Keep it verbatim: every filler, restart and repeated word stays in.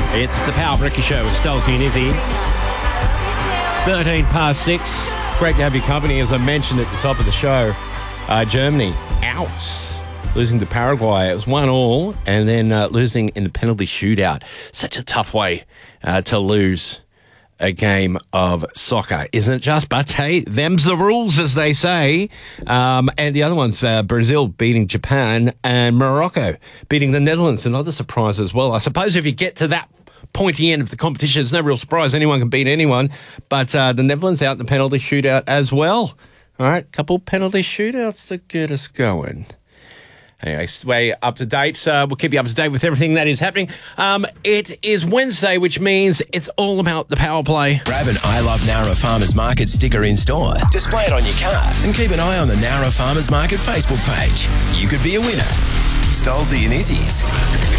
It's the Power Bricky Show with Stolzy and Izzy. thirteen past six. Great to have your company. As I mentioned at the top of the show, uh, Germany out, losing to Paraguay. It was one all, and then uh, losing in the penalty shootout. Such a tough way uh, to lose a game of soccer, isn't it just? But hey, them's the rules, as they say. Um, and the other one's uh, Brazil beating Japan and Morocco beating the Netherlands. Another surprise as well. I suppose if you get to that pointy end of the competition, it's no real surprise anyone can beat anyone. But uh, the Netherlands out in the penalty shootout as well. All right, couple penalty shootouts to get us going. Anyway, stay up to date. Uh, we'll keep you up to date with everything that is happening. Um, it is Wednesday, which means it's all about the power play. Grab an I Love Nowra Farmers Market sticker in store, display it on your car, and keep an eye on the Nowra Farmers Market Facebook page. You could be a winner. Stolzy and Izzy's